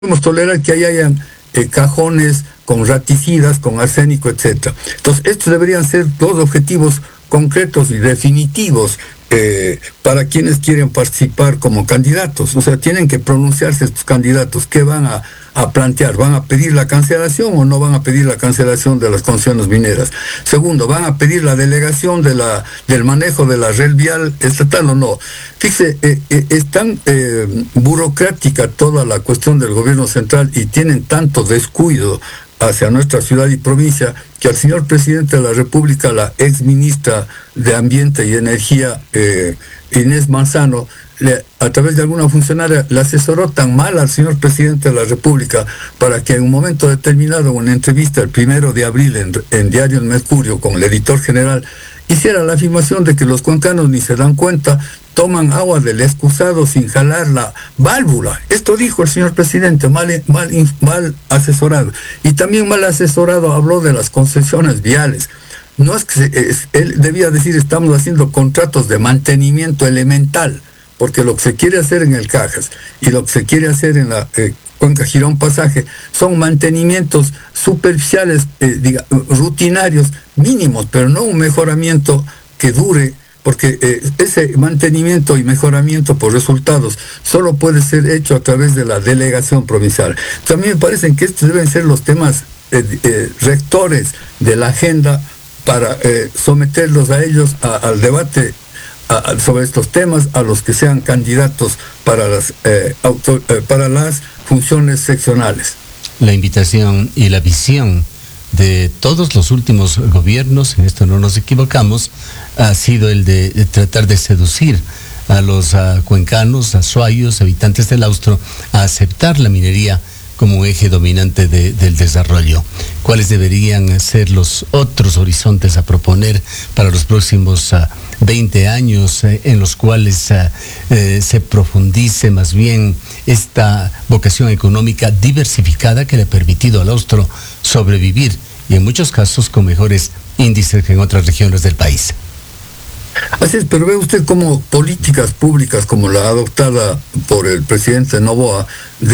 podemos tolerar que ahí hayan cajones con raticidas, con arsénico, etcétera. Entonces, estos deberían ser dos objetivos concretos y definitivos para quienes quieren participar como candidatos. O sea, tienen que pronunciarse estos candidatos. ¿Qué van a plantear? ¿Van a pedir la cancelación o no van a pedir la cancelación de las concesiones mineras? Segundo, ¿van a pedir la delegación del manejo de la red vial estatal o no? Fíjese, es tan burocrática toda la cuestión del gobierno central y tienen tanto descuido hacia nuestra ciudad y provincia, que al señor presidente de la República, la ex ministra de Ambiente y Energía, Inés Manzano, a través de alguna funcionaria, le asesoró tan mal al señor presidente de la República para que en un momento determinado, en una entrevista el 1 de abril en Diario El Mercurio con el editor general, hiciera la afirmación de que los cuencanos ni se dan cuenta, toman agua del excusado sin jalar la válvula. Esto dijo el señor presidente, mal asesorado. Y también mal asesorado habló de las concesiones viales. No es que él debía decir, estamos haciendo contratos de mantenimiento elemental, porque lo que se quiere hacer en el Cajas y lo que se quiere hacer en la Cuenca Girón Pasaje son mantenimientos superficiales, rutinarios, mínimos, pero no un mejoramiento que dure, porque ese mantenimiento y mejoramiento por resultados solo puede ser hecho a través de la delegación provincial. También me parecen que estos deben ser los temas rectores de la agenda para someterlos a ellos al debate sobre estos temas, a los que sean candidatos para las funciones seccionales. La invitación y la visión de todos los últimos gobiernos, en esto no nos equivocamos, ha sido el de tratar de seducir a los cuencanos, azuayos, habitantes del Austro, a aceptar la minería como un eje dominante del desarrollo. ¿Cuáles deberían ser los otros horizontes a proponer para los próximos 20 años en los cuales se profundice más bien esta vocación económica diversificada que le ha permitido al Austro sobrevivir y en muchos casos con mejores índices que en otras regiones del país? Así es, pero ve usted cómo políticas públicas como la adoptada por el presidente Noboa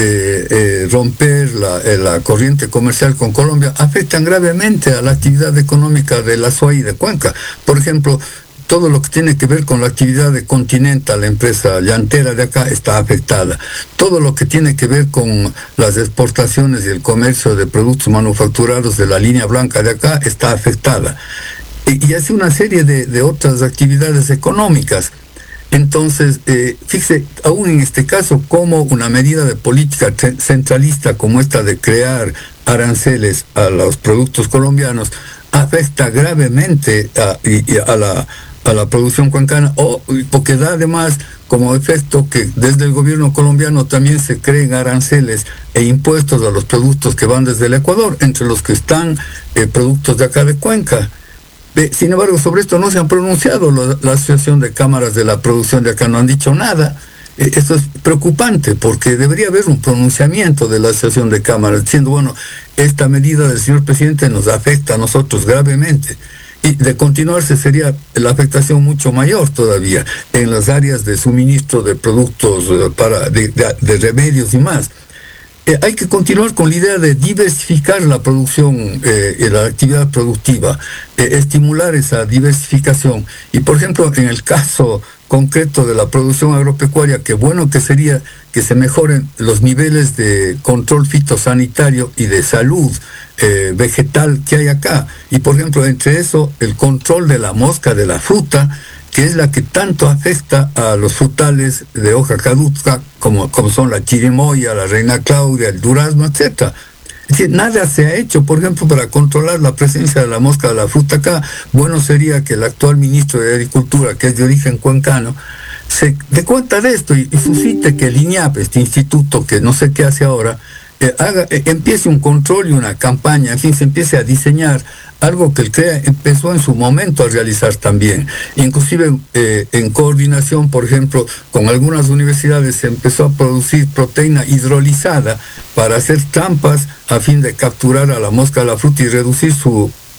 de romper la corriente comercial con Colombia afectan gravemente a la actividad económica de la SUAY y de Cuenca. Por ejemplo, todo lo que tiene que ver con la actividad de Continental, la empresa llantera de acá, está afectada. Todo lo que tiene que ver con las exportaciones y el comercio de productos manufacturados de la línea blanca de acá está afectada. Y hace una serie de otras actividades económicas. Entonces, fíjese, aún en este caso, como una medida de política centralista como esta de crear aranceles a los productos colombianos afecta gravemente a la producción cuencana, porque da además como efecto que desde el gobierno colombiano también se creen aranceles e impuestos a los productos que van desde el Ecuador, entre los que están productos de acá de Cuenca. Sin embargo, sobre esto no se han pronunciado la Asociación de Cámaras de la Producción de acá, no han dicho nada. Esto es preocupante porque debería haber un pronunciamiento de la Asociación de Cámaras diciendo, bueno, esta medida del señor presidente nos afecta a nosotros gravemente. Y de continuarse sería la afectación mucho mayor todavía en las áreas de suministro de productos de remedios y más. Hay que continuar con la idea de diversificar la producción y la actividad productiva, estimular esa diversificación. Y por ejemplo, en el caso concreto de la producción agropecuaria, qué bueno que sería que se mejoren los niveles de control fitosanitario y de salud vegetal que hay acá. Y por ejemplo, entre eso, el control de la mosca de la fruta, que es la que tanto afecta a los frutales de hoja caduca, como son la chirimoya, la reina Claudia, el durazno, etc. Es decir, nada se ha hecho, por ejemplo, para controlar la presencia de la mosca de la fruta acá. Bueno sería que el actual ministro de Agricultura, que es de origen cuencano, se dé cuenta de esto y suscite que el INIAP, este instituto que no sé qué hace ahora, empiece un control y una campaña, en fin, se empiece a diseñar algo que el CREA empezó en su momento a realizar también. Inclusive en coordinación, por ejemplo, con algunas universidades se empezó a producir proteína hidrolizada para hacer trampas a fin de capturar a la mosca de la fruta y reducir su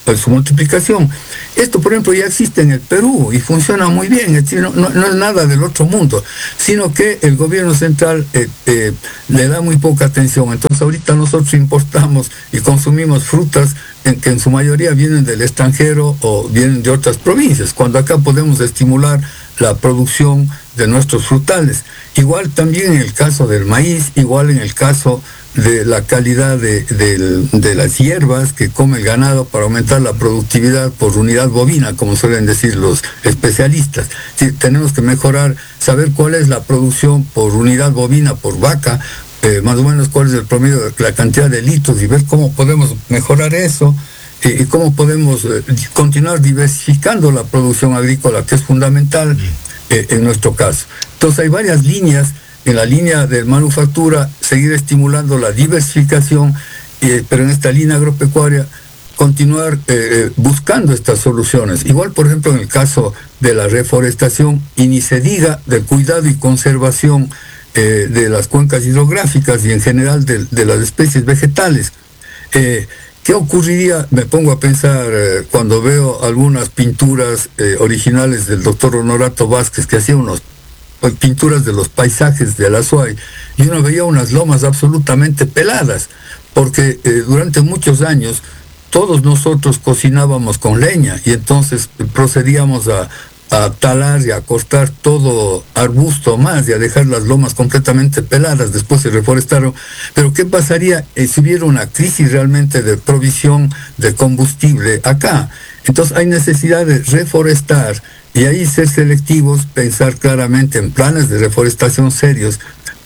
su multiplicación. Esto, por ejemplo, ya existe en el Perú y funciona muy bien, es decir, no es nada del otro mundo, sino que el gobierno central le da muy poca atención. Entonces ahorita nosotros importamos y consumimos frutas que en su mayoría vienen del extranjero o vienen de otras provincias, cuando acá podemos estimular la producción de nuestros frutales. Igual también en el caso del maíz, igual en el caso de la calidad de las hierbas que come el ganado para aumentar la productividad por unidad bovina, como suelen decir los especialistas. Sí, tenemos que mejorar, saber cuál es la producción por unidad bovina, por vaca, más o menos cuál es el promedio de la cantidad de litros y ver cómo podemos mejorar eso y cómo podemos continuar diversificando la producción agrícola, que es fundamental en nuestro caso. Entonces hay varias líneas. En la línea de manufactura, seguir estimulando la diversificación, pero en esta línea agropecuaria, continuar buscando estas soluciones. Igual, por ejemplo, en el caso de la reforestación, y ni se diga del cuidado y conservación de las cuencas hidrográficas y en general de las especies vegetales. ¿Qué ocurriría? Me pongo a pensar cuando veo algunas pinturas originales del doctor Honorato Vázquez, que hacía unos pinturas de los paisajes de la Azuay, y uno veía unas lomas absolutamente peladas, porque durante muchos años todos nosotros cocinábamos con leña y entonces procedíamos a talar y a cortar todo arbusto más y a dejar las lomas completamente peladas. Después se reforestaron. Pero ¿qué pasaría si hubiera una crisis realmente de provisión de combustible acá? Entonces hay necesidad de reforestar y ahí ser selectivos, pensar claramente en planes de reforestación serios,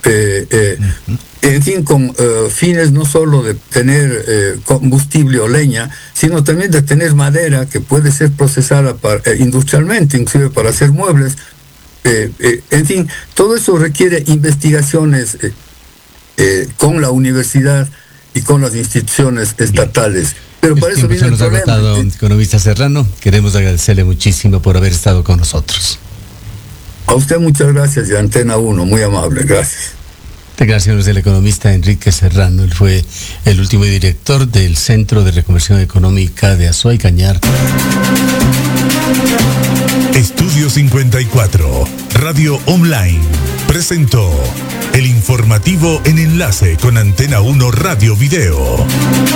en fin, con fines no solo de tener combustible o leña, sino también de tener madera que puede ser procesada industrialmente, inclusive para hacer muebles. En fin, todo eso requiere investigaciones con la universidad y con las instituciones estatales. Pero para eso viene el problema. Nos ha agotado, economista Serrano. Queremos agradecerle muchísimo por haber estado con nosotros. A usted muchas gracias, y Antena 1, muy amable, gracias. Declaraciones del economista Enrique Serrano. Él fue el último director del Centro de Reconversión Económica de Azuay Cañar. Estudio 54, Radio Online, presentó el informativo en enlace con Antena 1 Radio Video.